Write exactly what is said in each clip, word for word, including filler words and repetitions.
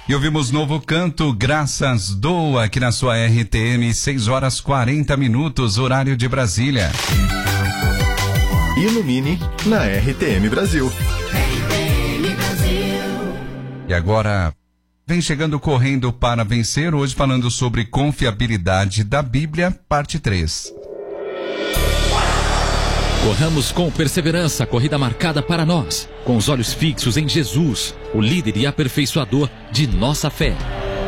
E ouvimos novo canto, Graças Dou, aqui na sua R T M, seis horas quarenta minutos, horário de Brasília. Ilumine na R T M Brasil. R T M Brasil. E agora, vem chegando correndo para vencer, hoje falando sobre confiabilidade da Bíblia, parte três. Corramos com perseverança a corrida marcada para nós, com os olhos fixos em Jesus, o líder e aperfeiçoador de nossa fé.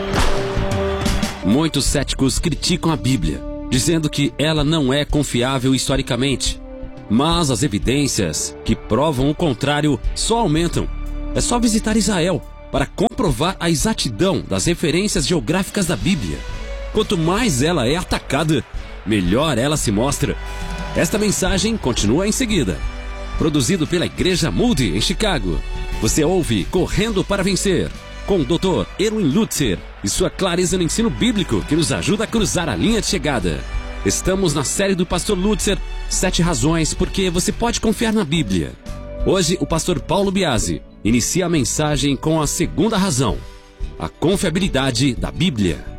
Muitos céticos criticam a Bíblia, dizendo que ela não é confiável historicamente. Mas as evidências que provam o contrário só aumentam. É só visitar Israel para comprovar a exatidão das referências geográficas da Bíblia. Quanto mais ela é atacada, melhor ela se mostra. Esta mensagem continua em seguida. Produzido pela Igreja Moody, em Chicago. Você ouve Correndo para Vencer, com o doutor Erwin Lutzer e sua clareza no ensino bíblico que nos ajuda a cruzar a linha de chegada. Estamos na série do pastor Lutzer, Sete Razões porque você pode confiar na Bíblia. Hoje, o pastor Paulo Biasi inicia a mensagem com a segunda razão, a confiabilidade da Bíblia.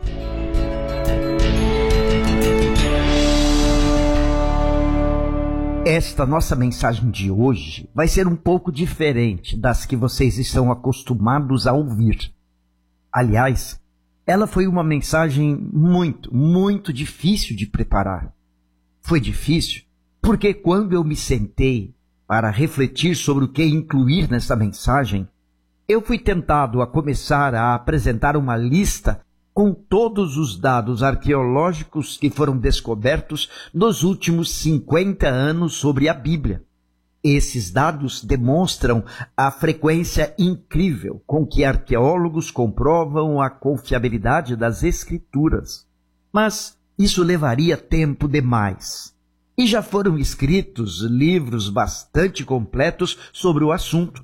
Esta nossa mensagem de hoje vai ser um pouco diferente das que vocês estão acostumados a ouvir. Aliás, ela foi uma mensagem muito, muito difícil de preparar. Foi difícil porque quando eu me sentei para refletir sobre o que incluir nessa mensagem, eu fui tentado a começar a apresentar uma lista com todos os dados arqueológicos que foram descobertos nos últimos cinquenta anos sobre a Bíblia. Esses dados demonstram a frequência incrível com que arqueólogos comprovam a confiabilidade das Escrituras. Mas isso levaria tempo demais. E já foram escritos livros bastante completos sobre o assunto.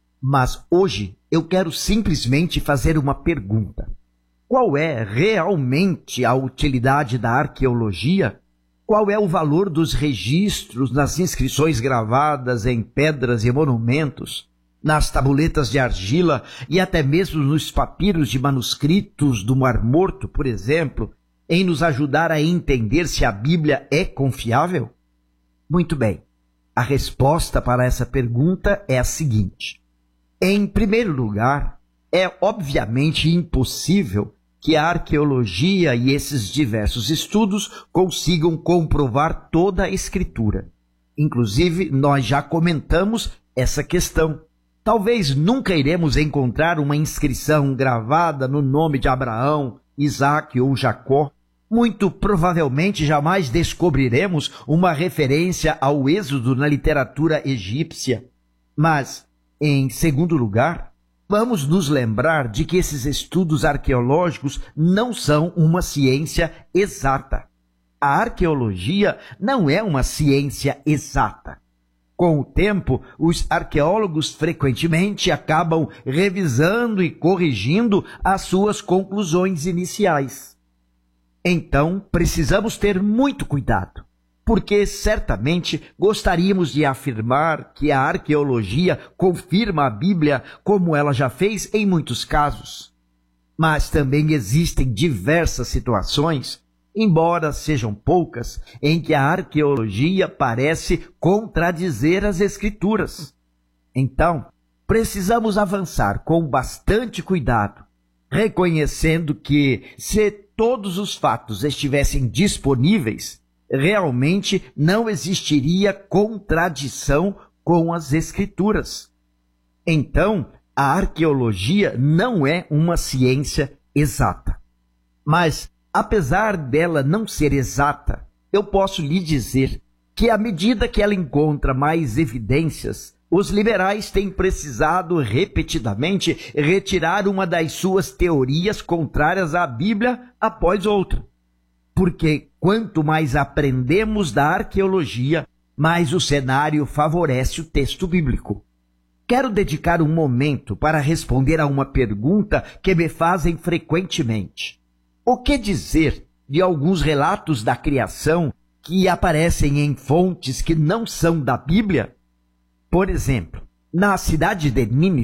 Mas hoje eu quero simplesmente fazer uma pergunta. Qual é realmente a utilidade da arqueologia? Qual é o valor dos registros nas inscrições gravadas em pedras e monumentos, nas tabuletas de argila e até mesmo nos papiros de manuscritos do Mar Morto, por exemplo, em nos ajudar a entender se a Bíblia é confiável? Muito bem, a resposta para essa pergunta é a seguinte. Em primeiro lugar, é obviamente impossível que a arqueologia e esses diversos estudos consigam comprovar toda a Escritura. Inclusive, nós já comentamos essa questão. Talvez nunca iremos encontrar uma inscrição gravada no nome de Abraão, Isaque ou Jacó. Muito provavelmente jamais descobriremos uma referência ao Êxodo na literatura egípcia. Mas, em segundo lugar, vamos nos lembrar de que esses estudos arqueológicos não são uma ciência exata. A arqueologia não é uma ciência exata. Com o tempo, os arqueólogos frequentemente acabam revisando e corrigindo as suas conclusões iniciais. Então, precisamos ter muito cuidado, porque certamente gostaríamos de afirmar que a arqueologia confirma a Bíblia como ela já fez em muitos casos. Mas também existem diversas situações, embora sejam poucas, em que a arqueologia parece contradizer as Escrituras. Então, precisamos avançar com bastante cuidado, reconhecendo que, se todos os fatos estivessem disponíveis, realmente não existiria contradição com as Escrituras. Então, a arqueologia não é uma ciência exata. Mas, apesar dela não ser exata, eu posso lhe dizer que, à medida que ela encontra mais evidências, os liberais têm precisado repetidamente retirar uma das suas teorias contrárias à Bíblia após outra. Porque quanto mais aprendemos da arqueologia, mais o cenário favorece o texto bíblico. Quero dedicar um momento para responder a uma pergunta que me fazem frequentemente. O que dizer de alguns relatos da criação que aparecem em fontes que não são da Bíblia? Por exemplo, na cidade de Nínive,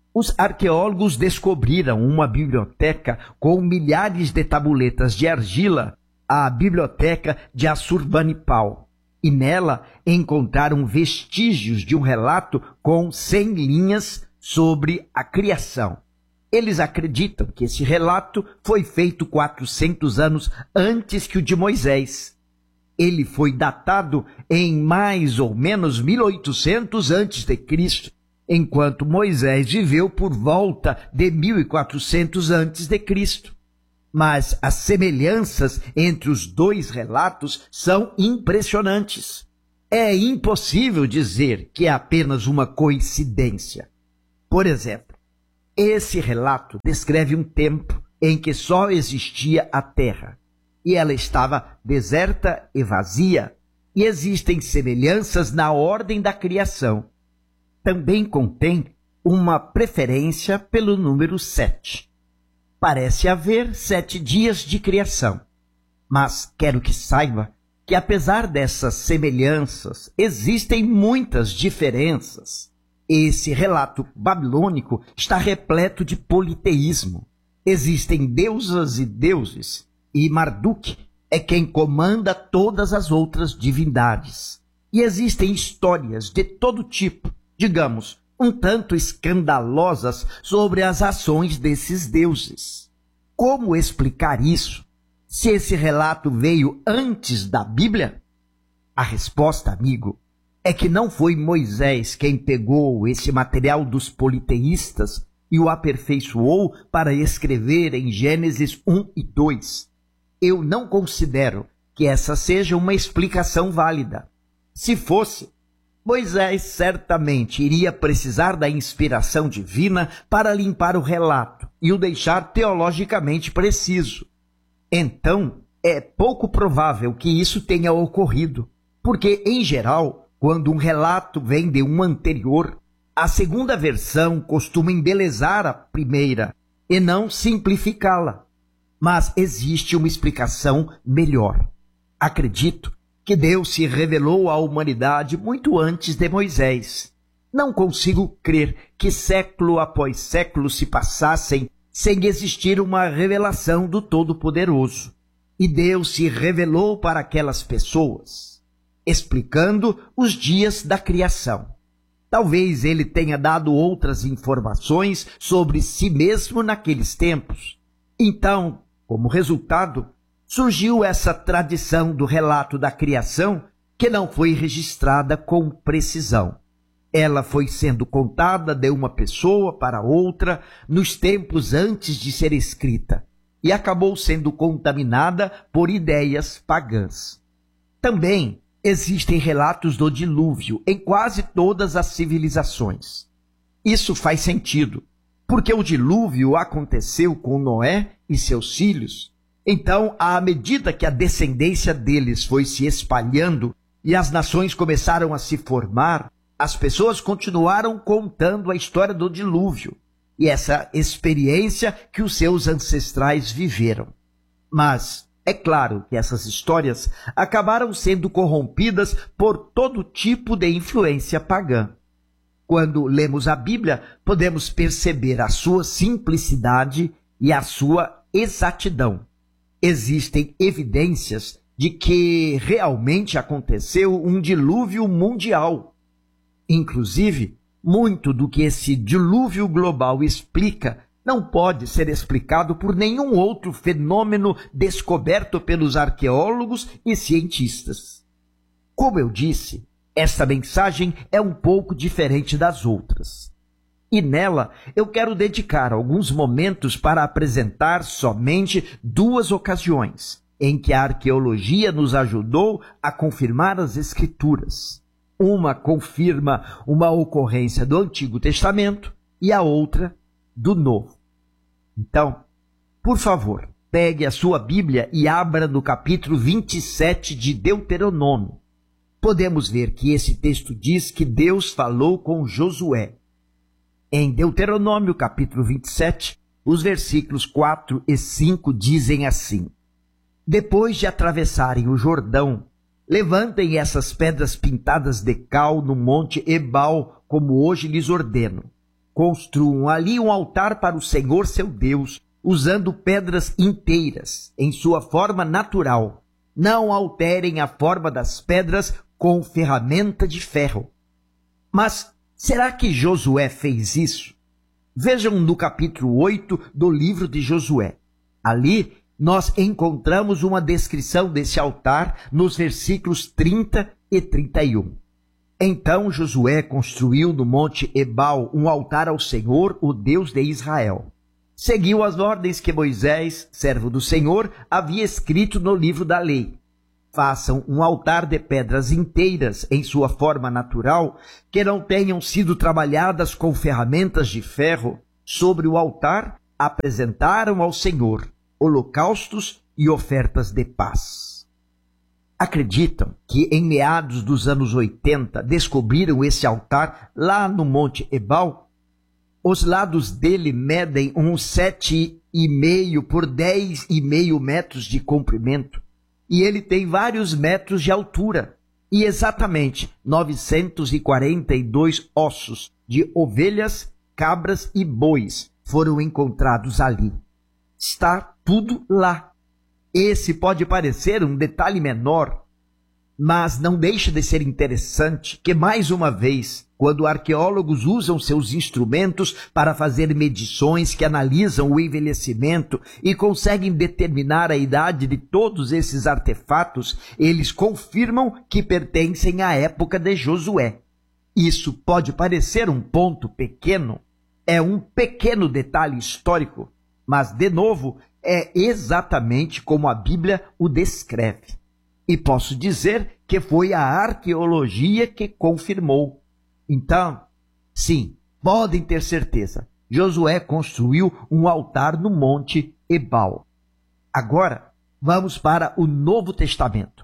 Os arqueólogos descobriram uma biblioteca com milhares de tabuletas de argila, a Biblioteca de Assurbanipal, e nela encontraram vestígios de um relato com cem linhas sobre a criação. Eles acreditam que esse relato foi feito quatrocentos anos antes que o de Moisés. Ele foi datado em mais ou menos mil e oitocentos antes de Cristo, enquanto Moisés viveu por volta de mil e quatrocentos antes de Cristo. Mas as semelhanças entre os dois relatos são impressionantes. É impossível dizer que é apenas uma coincidência. Por exemplo, esse relato descreve um tempo em que só existia a terra, e ela estava deserta e vazia, e existem semelhanças na ordem da criação. Também contém uma preferência pelo número sete. Parece haver sete dias de criação, mas quero que saiba que apesar dessas semelhanças, existem muitas diferenças. Esse relato babilônico está repleto de politeísmo. Existem deusas e deuses, e Marduk é quem comanda todas as outras divindades. E existem histórias de todo tipo, digamos, um tanto escandalosas sobre as ações desses deuses. Como explicar isso? Se esse relato veio antes da Bíblia? A resposta, amigo, é que não foi Moisés quem pegou esse material dos politeístas e o aperfeiçoou para escrever em Gênesis um e dois. Eu não considero que essa seja uma explicação válida. Se fosse, Moisés certamente iria precisar da inspiração divina para limpar o relato e o deixar teologicamente preciso. Então, é pouco provável que isso tenha ocorrido, porque, em geral, quando um relato vem de um anterior, a segunda versão costuma embelezar a primeira e não simplificá-la. Mas existe uma explicação melhor. Acredito que Deus se revelou à humanidade muito antes de Moisés. Não consigo crer que século após século se passassem sem existir uma revelação do Todo-Poderoso. E Deus se revelou para aquelas pessoas, explicando os dias da criação. Talvez ele tenha dado outras informações sobre si mesmo naqueles tempos. Então, como resultado, surgiu essa tradição do relato da criação que não foi registrada com precisão. Ela foi sendo contada de uma pessoa para outra nos tempos antes de ser escrita e acabou sendo contaminada por ideias pagãs. Também existem relatos do dilúvio em quase todas as civilizações. Isso faz sentido, porque o dilúvio aconteceu com Noé e seus filhos. Então, à medida que a descendência deles foi se espalhando e as nações começaram a se formar, as pessoas continuaram contando a história do dilúvio e essa experiência que os seus ancestrais viveram. Mas é claro que essas histórias acabaram sendo corrompidas por todo tipo de influência pagã. Quando lemos a Bíblia, podemos perceber a sua simplicidade e a sua exatidão. Existem evidências de que realmente aconteceu um dilúvio mundial. Inclusive, muito do que esse dilúvio global explica não pode ser explicado por nenhum outro fenômeno descoberto pelos arqueólogos e cientistas. Como eu disse, esta mensagem é um pouco diferente das outras. E nela eu quero dedicar alguns momentos para apresentar somente duas ocasiões em que a arqueologia nos ajudou a confirmar as Escrituras. Uma confirma uma ocorrência do Antigo Testamento e a outra do Novo. Então, por favor, pegue a sua Bíblia e abra no capítulo vinte e sete de Deuteronômio. Podemos ver que esse texto diz que Deus falou com Josué. Em Deuteronômio, capítulo vinte e sete, os versículos quatro e cinco dizem assim: Depois de atravessarem o Jordão, levantem essas pedras pintadas de cal no monte Ebal, como hoje lhes ordeno. construam ali um altar para o Senhor seu Deus, usando pedras inteiras, em sua forma natural. Não alterem a forma das pedras com ferramenta de ferro. Mas será que Josué fez isso? Vejam no capítulo oito do livro de Josué. Ali nós encontramos uma descrição desse altar nos versículos trinta e trinta e um. Então Josué construiu no monte Ebal um altar ao Senhor, o Deus de Israel. Seguiu as ordens que Moisés, servo do Senhor, havia escrito no livro da lei. Façam um altar de pedras inteiras em sua forma natural, que não tenham sido trabalhadas com ferramentas de ferro. Sobre o altar apresentaram ao Senhor holocaustos e ofertas de paz. Acreditam que em meados dos anos oitenta descobriram esse altar lá no Monte Ebal? Os lados dele medem uns sete e meio por dez e meio metros de comprimento. E ele tem vários metros de altura e exatamente novecentos e quarenta e dois ossos de ovelhas, cabras e bois foram encontrados ali. Está tudo lá. Esse pode parecer um detalhe menor, mas não deixa de ser interessante que, mais uma vez, quando arqueólogos usam seus instrumentos para fazer medições que analisam o envelhecimento e conseguem determinar a idade de todos esses artefatos, eles confirmam que pertencem à época de Josué. Isso pode parecer um ponto pequeno, é um pequeno detalhe histórico, mas, de novo, é exatamente como a Bíblia o descreve. E posso dizer que foi a arqueologia que confirmou. Então, sim, podem ter certeza, Josué construiu um altar no Monte Ebal. Agora, vamos para o Novo Testamento.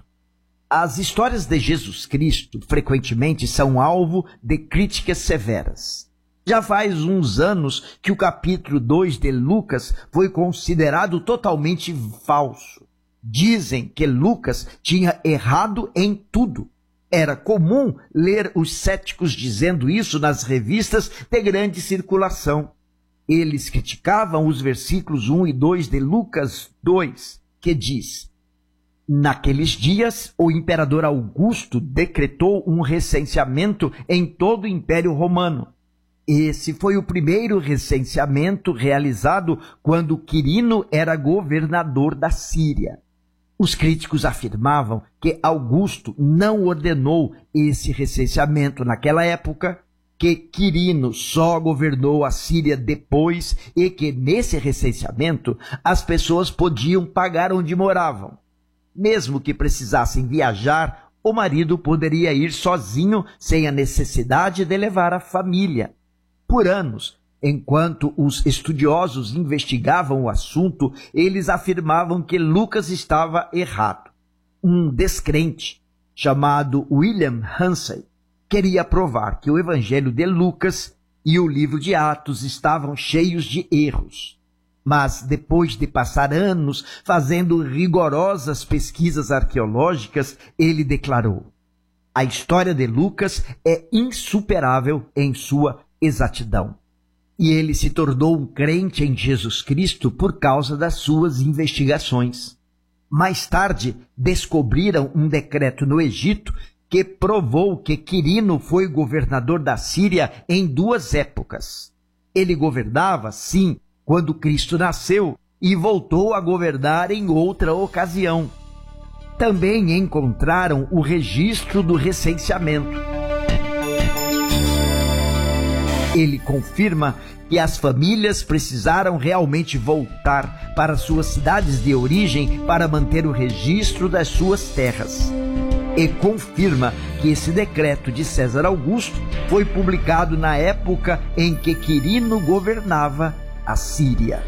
As histórias de Jesus Cristo frequentemente são alvo de críticas severas. Já faz uns anos que o capítulo dois de Lucas foi considerado totalmente falso. Dizem que Lucas tinha errado em tudo. Era comum ler os céticos dizendo isso nas revistas de grande circulação. Eles criticavam os versículos um e dois de Lucas dois, que diz: Naqueles dias, o imperador Augusto decretou um recenseamento em todo o Império Romano. Esse foi o primeiro recenseamento realizado quando Quirino era governador da Síria. Os críticos afirmavam que Augusto não ordenou esse recenseamento naquela época, que Quirino só governou a Síria depois e que, nesse recenseamento, as pessoas podiam pagar onde moravam. Mesmo que precisassem viajar, o marido poderia ir sozinho sem a necessidade de levar a família. Por anos, enquanto os estudiosos investigavam o assunto, eles afirmavam que Lucas estava errado. Um descrente, chamado William Hunsey, queria provar que o Evangelho de Lucas e o livro de Atos estavam cheios de erros. Mas, depois de passar anos fazendo rigorosas pesquisas arqueológicas, ele declarou: a história de Lucas é insuperável em sua exatidão. E ele se tornou um crente em Jesus Cristo por causa das suas investigações. Mais tarde, descobriram um decreto no Egito que provou que Quirino foi governador da Síria em duas épocas. Ele governava, sim, quando Cristo nasceu e voltou a governar em outra ocasião. Também encontraram o registro do recenseamento. Ele confirma que as famílias precisaram realmente voltar para suas cidades de origem para manter o registro das suas terras. E confirma que esse decreto de César Augusto foi publicado na época em que Quirino governava a Síria.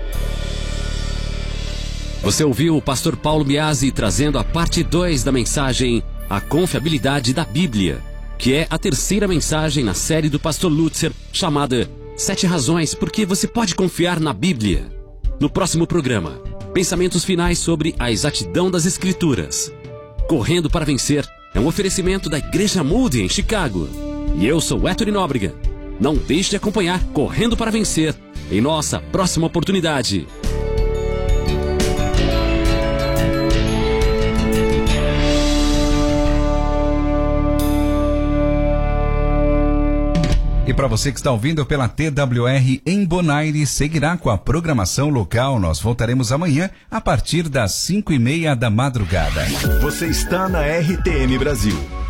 Você ouviu o pastor Paulo Biasi trazendo a parte dois da mensagem A Confiabilidade da Bíblia, que é a terceira mensagem na série do pastor Lutzer, chamada Sete Razões por que você pode confiar na Bíblia. No próximo programa, pensamentos finais sobre a exatidão das Escrituras. Correndo para Vencer é um oferecimento da Igreja Moody em Chicago. E eu sou Héctor Nóbrega. Não deixe de acompanhar Correndo para Vencer em nossa próxima oportunidade. E para você que está ouvindo pela T W R em Bonaire, seguirá com a programação local. Nós voltaremos amanhã a partir das cinco e meia da madrugada. Você está na R T M Brasil.